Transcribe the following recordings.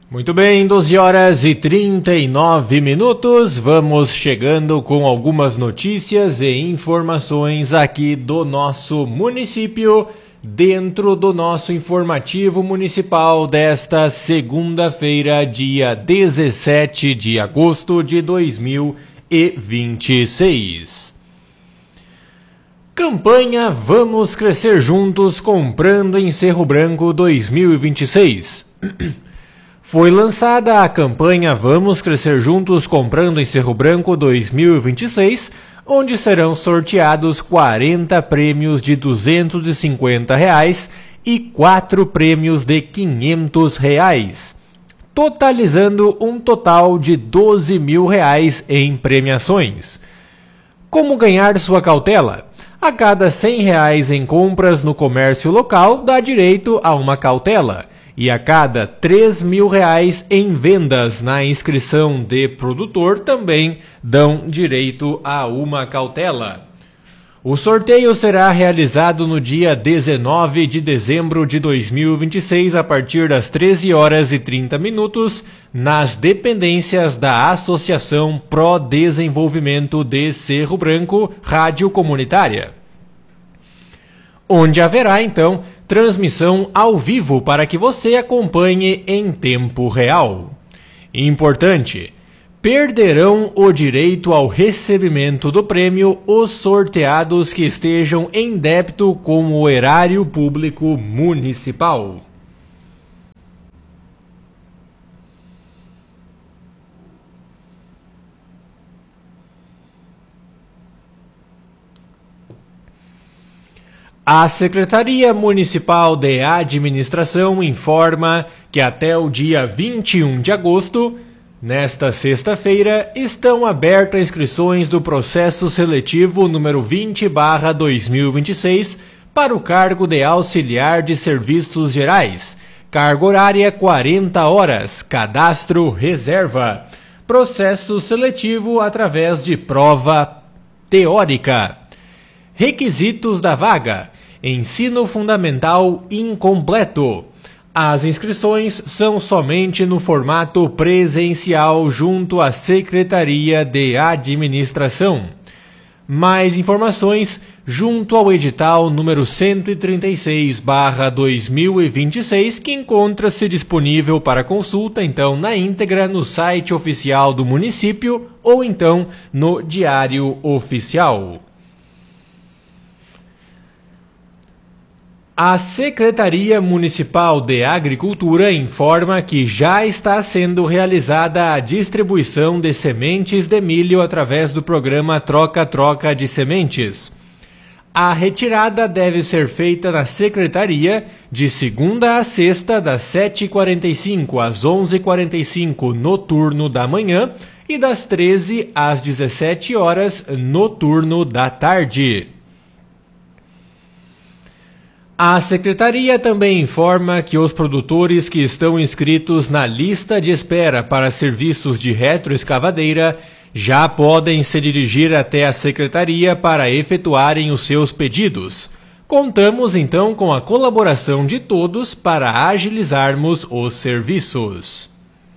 Muito bem, 12 horas e 39 minutos, vamos chegando com algumas notícias e informações aqui do nosso município, dentro do nosso informativo municipal desta segunda-feira, dia 17 de agosto de 2026. Campanha Vamos Crescer Juntos Comprando em Cerro Branco 2026. Foi lançada a campanha Vamos Crescer Juntos Comprando em Cerro Branco 2026, onde serão sorteados 40 prêmios de R$ 250 e 4 prêmios de R$ 500, totalizando um total de R$ 12 mil em premiações. Como ganhar sua cautela? A cada R$ 100 em compras no comércio local dá direito a uma cautela. E a cada R$ 3 mil em vendas na inscrição de produtor também dão direito a uma cautela. O sorteio será realizado no dia 19 de dezembro de 2026, a partir das 13 horas e 30 minutos, nas dependências da Associação Pro Desenvolvimento de Cerro Branco Rádio Comunitária, onde haverá, então, transmissão ao vivo para que você acompanhe em tempo real. Importante: perderão o direito ao recebimento do prêmio os sorteados que estejam em débito com o erário público municipal. A Secretaria Municipal de Administração informa que até o dia 21 de agosto, nesta sexta-feira, estão abertas inscrições do processo seletivo número 20/2026 para o cargo de auxiliar de serviços gerais. Carga horária 40 horas, cadastro reserva. Processo seletivo através de prova teórica. Requisitos da vaga: ensino fundamental incompleto. As inscrições são somente no formato presencial junto à Secretaria de Administração. Mais informações junto ao edital número 136/2026, que encontra-se disponível para consulta, então, na íntegra no site oficial do município ou então no Diário Oficial. A Secretaria Municipal de Agricultura informa que já está sendo realizada a distribuição de sementes de milho através do programa Troca-Troca de Sementes. A retirada deve ser feita na Secretaria de segunda a sexta, das 7h45 às 11h45 no turno da manhã e das 13 às 17 horas no turno da tarde. A Secretaria também informa que os produtores que estão inscritos na lista de espera para serviços de retroescavadeira já podem se dirigir até a Secretaria para efetuarem os seus pedidos. Contamos então com a colaboração de todos para agilizarmos os serviços.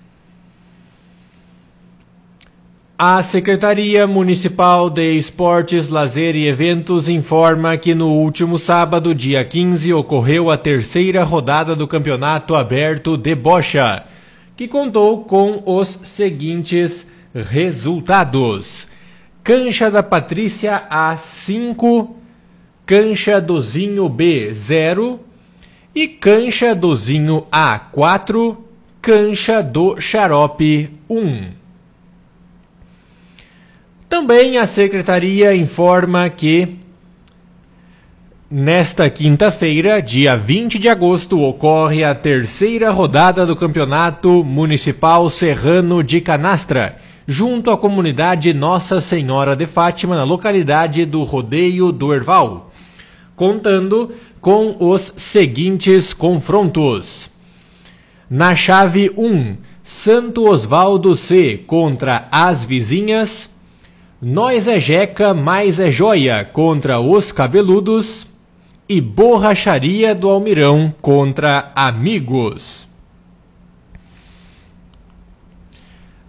A Secretaria Municipal de Esportes, Lazer e Eventos informa que no último sábado, dia 15, ocorreu a terceira rodada do Campeonato Aberto de Bocha, que contou com os seguintes resultados: Cancha da Patrícia A 5, Cancha do Zinho B 0 e Cancha do Zinho A 4, Cancha do Xarope 1. Também a Secretaria informa que nesta quinta-feira, dia 20 de agosto, ocorre a terceira rodada do Campeonato Municipal Serrano de Canastra, junto à comunidade Nossa Senhora de Fátima, na localidade do Rodeio do Herval, contando com os seguintes confrontos. Na chave 1, Santo Osvaldo C contra As Vizinhas, Nós é Jeca, Mais é Joia contra Os Cabeludos e Borracharia do Almirão contra Amigos.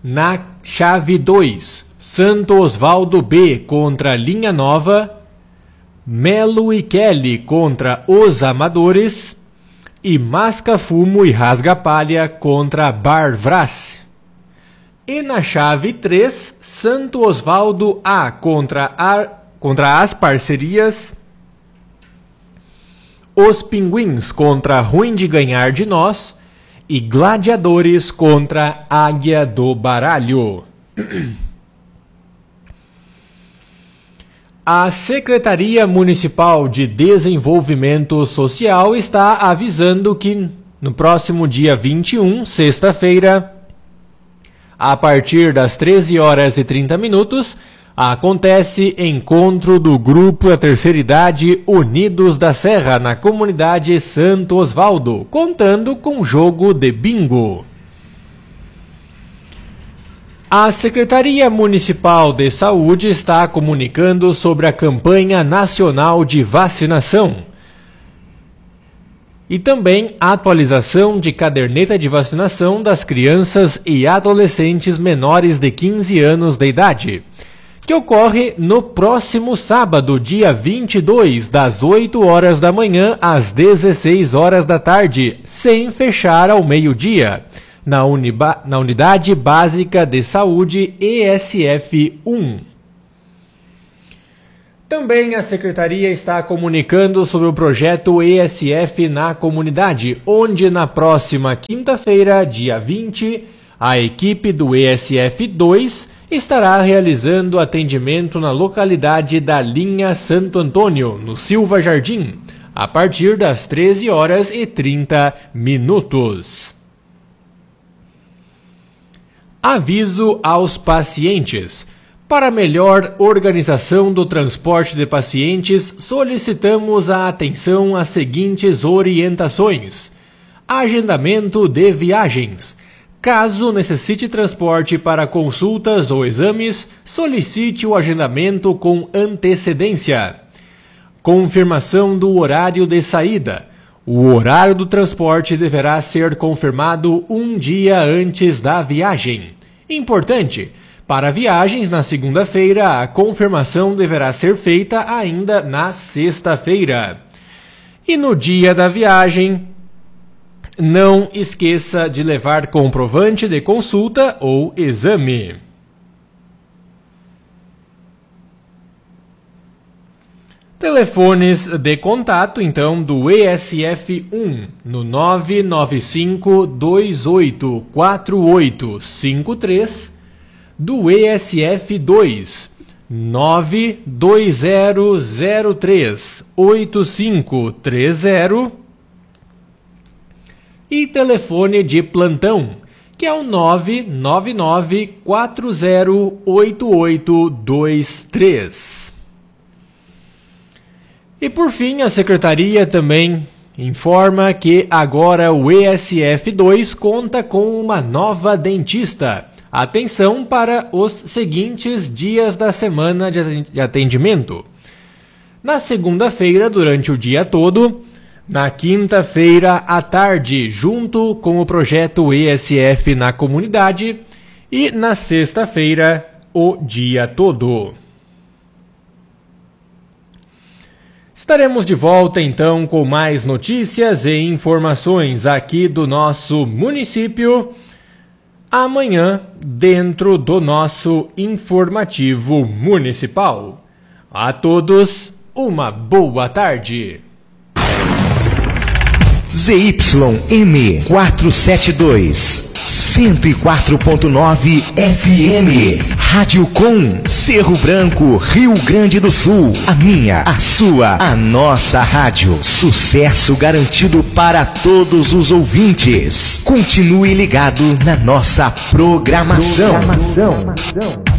Na chave 2, Santo Osvaldo B contra Linha Nova, Melo e Kelly contra Os Amadores e Masca Fumo e Rasga Palha contra Bar Vraz. E na chave 3, Santo Osvaldo A contra As Parcerias, Os Pinguins contra Ruim de Ganhar de Nós e Gladiadores contra Águia do Baralho. A Secretaria Municipal de Desenvolvimento Social está avisando que no próximo dia 21, sexta-feira, a partir das 13h30, acontece encontro do Grupo da Terceira Idade Unidos da Serra na comunidade Santo Osvaldo, contando com jogo de bingo. A Secretaria Municipal de Saúde está comunicando sobre a campanha nacional de vacinação e também a atualização de caderneta de vacinação das crianças e adolescentes menores de 15 anos de idade, que ocorre no próximo sábado, dia 22, das 8 horas da manhã às 16 horas da tarde, sem fechar ao meio-dia, na Unidade Básica de Saúde ESF 1. Também a Secretaria está comunicando sobre o projeto ESF na comunidade, onde na próxima quinta-feira, dia 20, a equipe do ESF 2 estará realizando atendimento na localidade da Linha Santo Antônio, no Silva Jardim, a partir das 13h30. Aviso aos pacientes. Para melhor organização do transporte de pacientes, solicitamos a atenção às seguintes orientações. Agendamento de viagens. Caso necessite transporte para consultas ou exames, solicite o agendamento com antecedência. Confirmação do horário de saída. O horário do transporte deverá ser confirmado um dia antes da viagem. Importante, para viagens na segunda-feira, a confirmação deverá ser feita ainda na sexta-feira. E no dia da viagem, não esqueça de levar comprovante de consulta ou exame. Telefones de contato, então, do ESF 1 no 995-284853, do ESF 2 92003-8530 e telefone de plantão, que é o 999-408823. E por fim, a Secretaria também informa que agora o ESF2 conta com uma nova dentista. Atenção para os seguintes dias da semana de atendimento. Na segunda-feira, durante o dia todo. Na quinta-feira à tarde, junto com o projeto ESF na comunidade. E na sexta-feira, o dia todo. Estaremos de volta então com mais notícias e informações aqui do nosso município amanhã dentro do nosso informativo municipal. A todos, uma boa tarde. ZYM 472, 104.9 FM, Rádio Com, Cerro Branco, Rio Grande do Sul. A minha, a sua, a nossa rádio. Sucesso garantido para todos os ouvintes. Continue ligado na nossa programação.